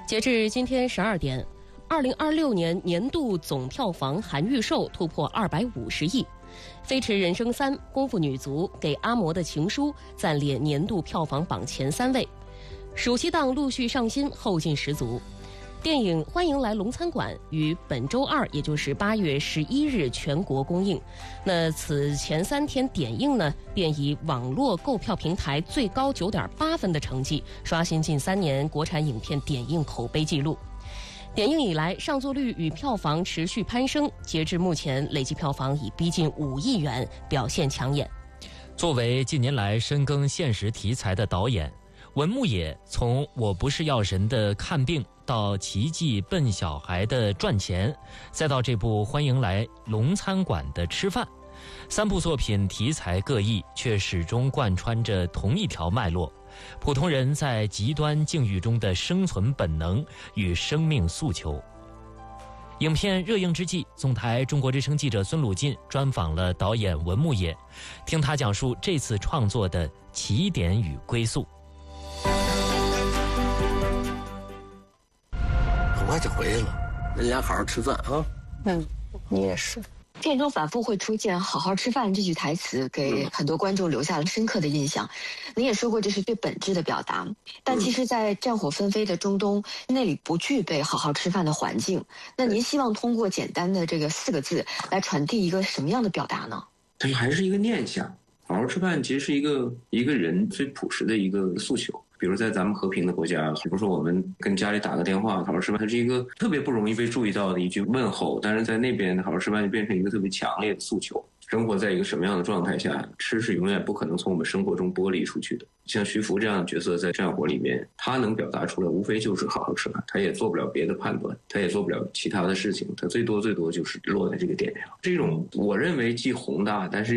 截至今天12点，2026年年度总票房含预售突破250亿，《飞驰人生3》《功夫女足》给阿嬷的情书暂列年度票房榜前3位。暑期档陆续上新，后劲十足。电影《欢迎来龙餐馆》于本周二，也就是8月11日全国公映。那此前3天点映呢，便以网络购票平台最高9.8分的成绩，刷新近3年国产影片点映口碑纪录。点映以来，上座率与票房持续攀升，截至目前累计票房已逼近5亿元，表现抢眼。 作为近年来深耕现实题材的导演，文牧野从《我不是药神》的看病，到《奇迹笨小孩》的赚钱，再到这部《欢迎来龙餐馆》的吃饭，3部作品题材各异，却始终贯穿着同一条脉络：普通人在极端境遇中的生存本能与生命诉求。影片热映之际，总台中国之声记者孙鲁进专访了导演文牧野，听他讲述这次创作的起点与归宿。 很快就回来了，人家好好吃饭啊。 你也是。片中反复会出现"好好吃饭"这句台词，给很多观众留下了深刻的印象。您也说过这是最本质的表达，但其实在战火纷飞的中东，那里不具备好好吃饭的环境。那您希望通过简单的这个4个字来传递一个什么样的表达呢？ 它还是一个念想。好好吃饭其实是一个人最朴实的一个诉求。比如在咱们和平的国家，比如说我们跟家里打个电话，好好吃饭，它是一个特别不容易被注意到的一句问候，但是在那边好好吃饭就变成一个特别强烈的诉求。生活在一个什么样的状态下，吃是永远不可能从我们生活中剥离出去的。像徐福这样的角色在战火里面，他能表达出来无非就是好好吃饭，他也做不了别的判断，他也做不了其他的事情，他最多就是落在这个点上。这种我认为既宏大但是